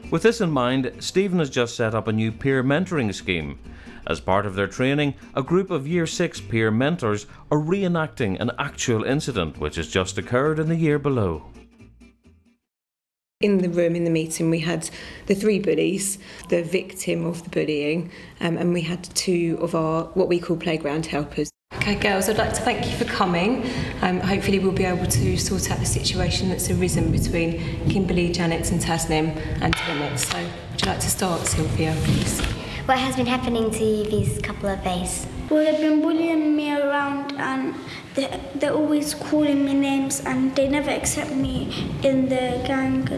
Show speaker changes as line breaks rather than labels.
With this in mind, Stephen has just set up a new peer mentoring scheme. As part of their training, a group of Year 6 peer mentors are reenacting an actual incident which has just occurred in the year below.
In the room, in the meeting, we had the 3 bullies, the victim of the bullying, and we had 2 of our, what we call playground helpers.
Okay girls, I'd like to thank you for coming. Hopefully we'll be able to sort out the situation that's arisen between Kimberly, Janet and Tasnim and Emmett. So would you like to start, Sylvia, please?
What has been happening to you these couple of days?
Well, they've been bullying me around and they're always calling me names and they never accept me in the gang.